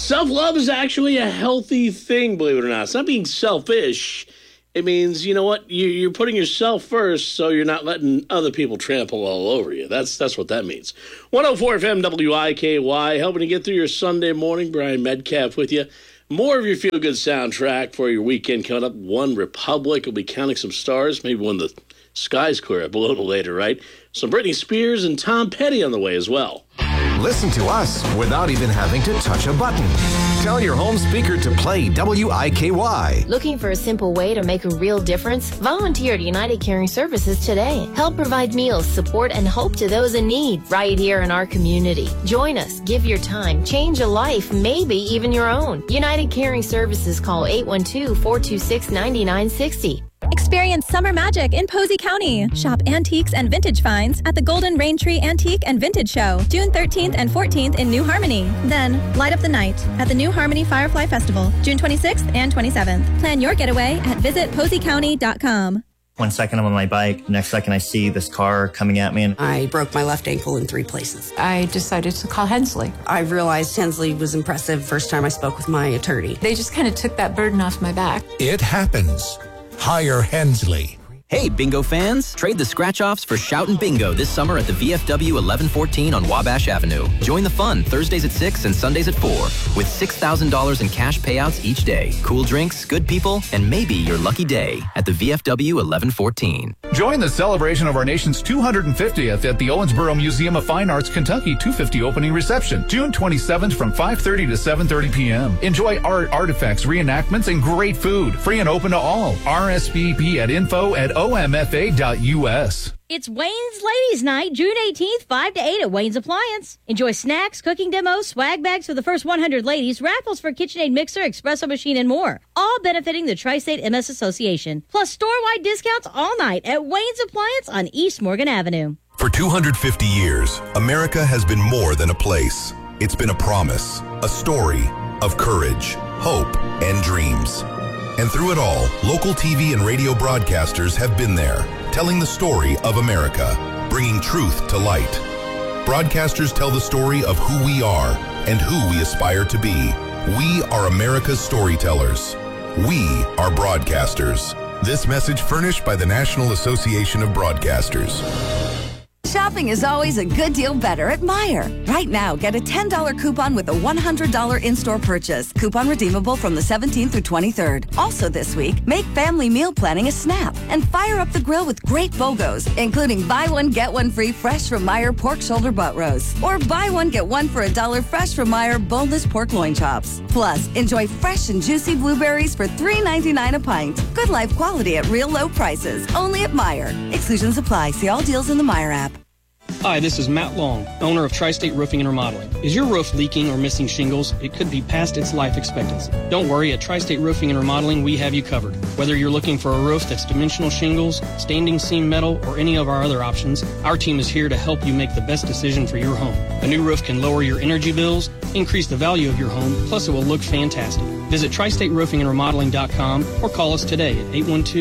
Self-love is actually a healthy thing, believe it or not. It's not being selfish. It means, you know what, you're putting yourself first, so you're not letting other people trample all over you. That's what that means. 104 FM WIKY, helping to get through your Sunday morning. Brian Metcalf with you. More of your feel-good soundtrack for your weekend coming up. One Republic will be counting some stars, maybe when the skies clear up a little later, right? Some Britney Spears and Tom Petty on the way as well. Listen to us without even having to touch a button. Tell your home speaker to play WIKY. Looking for a simple way to make a real difference? Volunteer at United Caring Services today. Help provide meals, support, and hope to those in need right here in our community. Join us, give your time, change a life, maybe even your own. United Caring Services, call 812-426-9960. Experience summer magic in Posey County. Shop antiques and vintage finds at the Golden Rain Tree Antique and Vintage Show, June 13th and 14th in New Harmony. Then, light up the night at the New Harmony Firefly Festival, June 26th and 27th. Plan your getaway at visitposeycounty.com. 1 second I'm on my bike, next second I see this car coming at me. And I broke my left ankle in 3 places. I decided to call Hensley. I realized Hensley was impressive first time I spoke with my attorney. They just kind of took that burden off my back. It happens. Hire Hensley. Hey, bingo fans! Trade the scratch-offs for Shoutin' Bingo this summer at the VFW 1114 on Wabash Avenue. Join the fun Thursdays at 6 and Sundays at 4 with $6,000 in cash payouts each day. Cool drinks, good people, and maybe your lucky day at the VFW 1114. Join the celebration of our nation's 250th at the Owensboro Museum of Fine Arts Kentucky 250 opening reception, June 27th from 5:30 to 7:30 p.m. Enjoy art, artifacts, reenactments, and great food. Free and open to all. RSVP at info@omfa.us. It's Wayne's Ladies Night, June 18th, 5 to 8 at Wayne's Appliance. Enjoy snacks, cooking demos, swag bags for the first 100 ladies, raffles for KitchenAid mixer, espresso machine, and more. All benefiting the Tri-State MS Association. Plus store-wide discounts all night at Wayne's Appliance on East Morgan Avenue. For 250 years, America has been more than a place. It's been a promise, a story of courage, hope, and dreams. And through it all, local TV and radio broadcasters have been there, telling the story of America, bringing truth to light. Broadcasters tell the story of who we are and who we aspire to be. We are America's storytellers. We are broadcasters. This message furnished by the National Association of Broadcasters. Shopping is always a good deal better at Meijer. Right now, get a $10 coupon with a $100 in-store purchase. Coupon redeemable from the 17th through 23rd. Also this week, make family meal planning a snap and fire up the grill with great BOGOs, including buy one, get one free fresh from Meijer pork shoulder butt roast, or buy one, get one for $1 fresh from Meijer boneless pork loin chops. Plus, enjoy fresh and juicy blueberries for $3.99 a pint. Good life quality at real low prices. Only at Meijer. Exclusions apply. See all deals in the Meijer app. Hi, this is Matt Long, owner of Tri-State Roofing and Remodeling. Is your roof leaking or missing shingles? It could be past its life expectancy. Don't worry, at Tri-State Roofing and Remodeling, we have you covered. Whether you're looking for a roof that's dimensional shingles, standing seam metal, or any of our other options, our team is here to help you make the best decision for your home. A new roof can lower your energy bills, increase the value of your home, plus it will look fantastic. Visit TriStateRoofingAndRemodeling.com or call us today at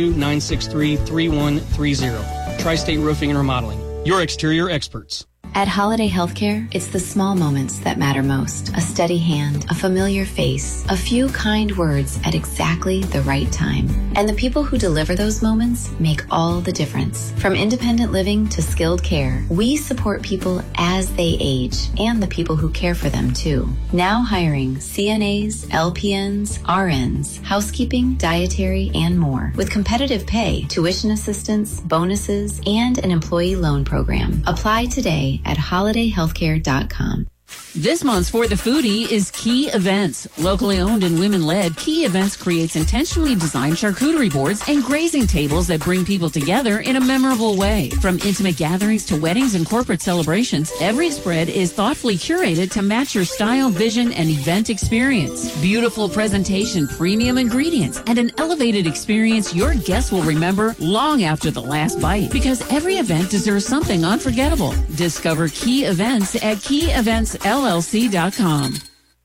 812-963-3130. Tri-State Roofing and Remodeling. Your exterior experts. At Holiday Healthcare, it's the small moments that matter most. A steady hand, a familiar face, a few kind words at exactly the right time. And the people who deliver those moments make all the difference. From independent living to skilled care, we support people as they age and the people who care for them too. Now hiring CNAs, LPNs, RNs, housekeeping, dietary, and more. With competitive pay, tuition assistance, bonuses, and an employee loan program. Apply today at holidayhealthcare.com. This month's For the Foodie is Key Events. Locally owned and women-led, Key Events creates intentionally designed charcuterie boards and grazing tables that bring people together in a memorable way. From intimate gatherings to weddings and corporate celebrations, every spread is thoughtfully curated to match your style, vision, and event experience. Beautiful presentation, premium ingredients, and an elevated experience your guests will remember long after the last bite. Because every event deserves something unforgettable. Discover Key Events at KeyEventsLLC.com.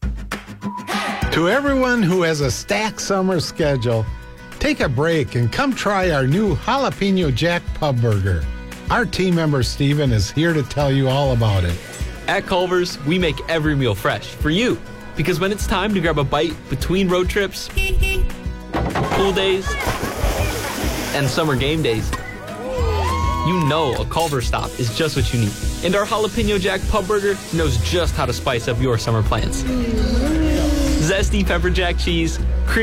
To everyone who has a stacked summer schedule, take a break and come try our new Jalapeno Jack Pub Burger. Our team member Steven is here to tell you all about it. At Culver's, we make every meal fresh for you. Because when it's time to grab a bite between road trips, pool days, and summer game days, you know a Culver stop is just what you need. And our Jalapeno Jack Pub Burger knows just how to spice up your summer plans. Zesty pepper jack cheese,